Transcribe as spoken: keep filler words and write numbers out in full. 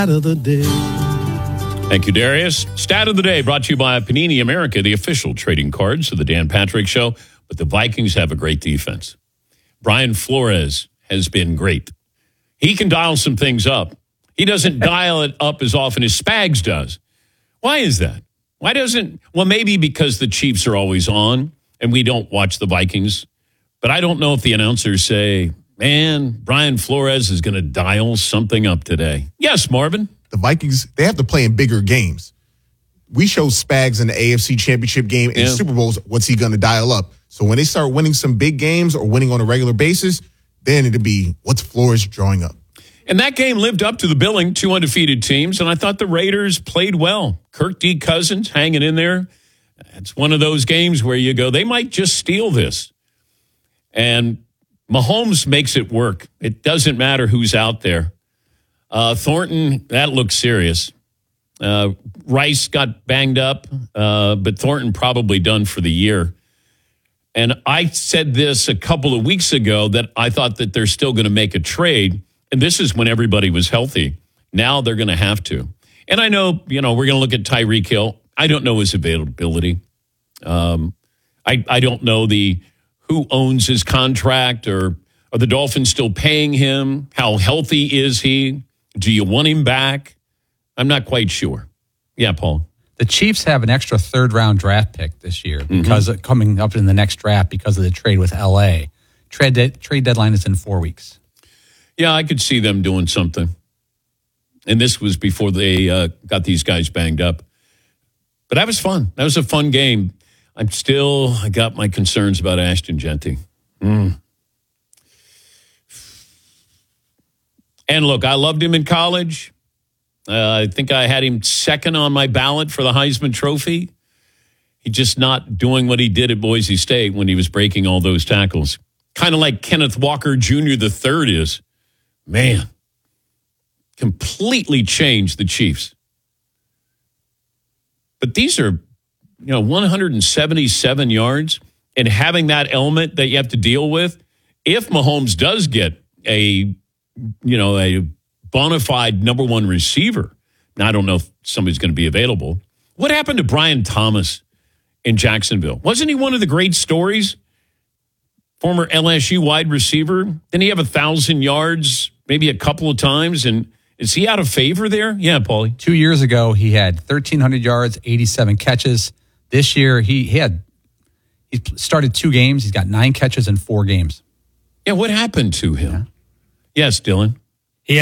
of the day. Thank you, Darius. Stat of the day brought to you by Panini America, the official trading cards of the Dan Patrick Show. But the Vikings have a great defense. Brian Flores has been great. He can dial some things up. He doesn't dial it up as often as Spags does. Why is that? Why doesn't, well, maybe because the Chiefs are always on and we don't watch the Vikings. But I don't know if the announcers say, man, Brian Flores is going to dial something up today. Yes, Marvin. The Vikings, they have to play in bigger games. We show Spags in the A F C Championship game and Yeah. Super Bowls, what's he going to dial up? So when they start winning some big games or winning on a regular basis, then it'll be, what's Flores drawing up? And that game lived up to the billing, two undefeated teams, and I thought the Raiders played well. Kirk D. Cousins hanging in there. It's one of those games where you go, they might just steal this. And Mahomes makes it work. It doesn't matter who's out there. Uh, Thornton, that looks serious. Uh, Rice got banged up, uh, but Thornton probably done for the year. And I said this a couple of weeks ago that I thought that they're still going to make a trade. And this is when everybody was healthy. Now they're going to have to. And I know, you know, we're going to look at Tyreek Hill. I don't know his availability. Um, I, I don't know the who owns his contract, or are the Dolphins still paying him? How healthy is he? Do you want him back? I'm not quite sure. Yeah, Paul. The Chiefs have an extra third-round draft pick this year because mm-hmm. of coming up in the next draft because of the trade with L A. Trade de- trade deadline is in four weeks. Yeah, I could see them doing something. And this was before they uh, got these guys banged up. But that was fun. That was a fun game. I'm still, I got my concerns about Ashton Genty. Mm. And look, I loved him in college. Uh, I think I had him second on my ballot for the Heisman Trophy. He's just not doing what he did at Boise State when he was breaking all those tackles. Kind of like Kenneth Walker Junior the third is. Man, completely changed the Chiefs. But these are, you know, one hundred seventy-seven yards, and having that element that you have to deal with. If Mahomes does get a, you know, a bona fide number one receiver, now I don't know if somebody's going to be available. What happened to Brian Thomas in Jacksonville? Wasn't he one of the great stories? Former L S U wide receiver. Didn't he have a thousand yards maybe a couple of times? And is he out of favor there? Yeah, Paulie. Two years ago, he had thirteen hundred yards, eighty-seven catches. This year, he, he had he started two games. He's got nine catches in four games. Yeah, what happened to him? Yeah. Yes, Dylan.